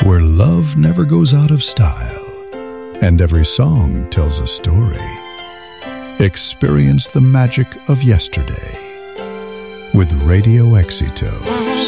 where love never goes out of style and every song tells a story. Experience the magic of yesterday with Radio Éxito.